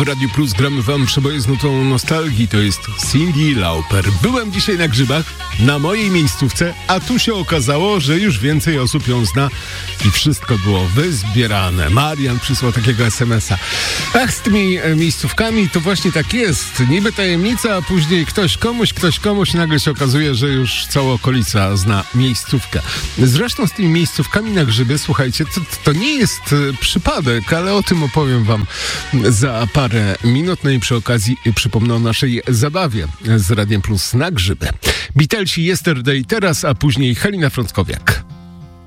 Radiu Plus gramy wam przeboje z nutą nostalgii. To jest Cyndi Lauper. Byłem dzisiaj na grzybach, na mojej miejscówce, a tu się okazało, że już więcej osób ją zna i wszystko było wyzbierane. Marian przysłał takiego SMS-a. Ach, z tymi miejscówkami to właśnie tak jest. Niby tajemnica, a później ktoś komuś nagle się okazuje, że już cała okolica zna miejscówkę. Zresztą z tymi miejscówkami na grzyby, słuchajcie, to nie jest przypadek, ale o tym opowiem wam za parę minut. No i przy okazji przypomnę o naszej zabawie z Radiem Plus na grzyby. Beatlesi Yesterday teraz, a później Halina Frąckowiak.